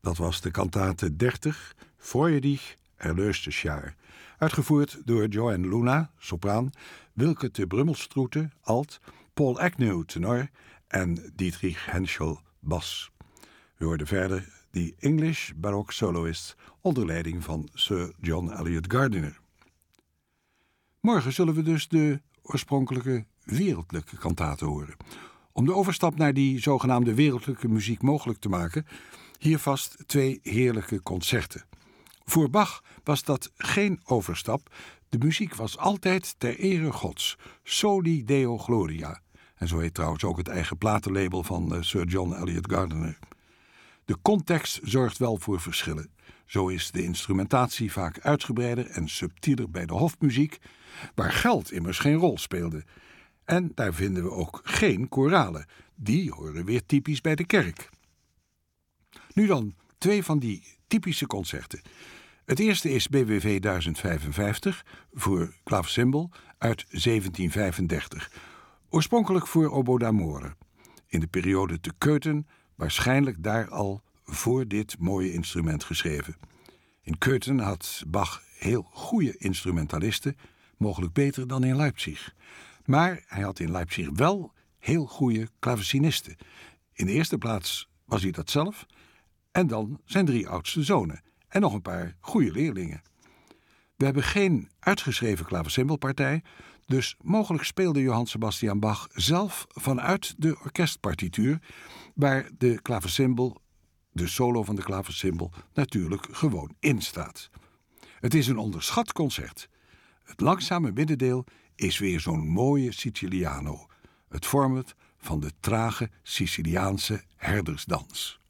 Dat was de kantate 30, Freue dich, erlöstes Jahr. Uitgevoerd door Joanne Luna, sopraan, Wilke te Brummelstroete, alt, Paul Agnew, tenor en Dietrich Henschel, bas. We hoorden verder The English Baroque Soloist onder leiding van Sir John Eliot Gardiner. Morgen zullen we dus de oorspronkelijke wereldlijke kantate horen. Om de overstap naar die zogenaamde wereldlijke muziek mogelijk te maken, hier vast 2 heerlijke concerten. Voor Bach was dat geen overstap. De muziek was altijd ter ere Gods. Soli Deo Gloria. En zo heet trouwens ook het eigen platenlabel van Sir John Eliot Gardiner. De context zorgt wel voor verschillen. Zo is de instrumentatie vaak uitgebreider en subtieler bij de hofmuziek, waar geld immers geen rol speelde. En daar vinden we ook geen koralen. Die horen weer typisch bij de kerk. Nu dan 2 van die typische concerten. Het eerste is BWV 1055 voor klaversymbol uit 1735. Oorspronkelijk voor oboe d'amore. In de periode te Köthen, waarschijnlijk daar al voor dit mooie instrument geschreven. In Köthen had Bach heel goede instrumentalisten, mogelijk beter dan in Leipzig. Maar hij had in Leipzig wel heel goede klavecinisten. In de eerste plaats was hij dat zelf, en dan zijn 3 oudste zonen en nog een paar goede leerlingen. We hebben geen uitgeschreven klaversymbolpartij, dus mogelijk speelde Johann Sebastian Bach zelf vanuit de orkestpartituur, waar de klaversymbol, de solo van de klaversymbol, natuurlijk gewoon in staat. Het is een onderschat concert. Het langzame middendeel is weer zo'n mooie Siciliano. Het vormt van de trage Siciliaanse herdersdans.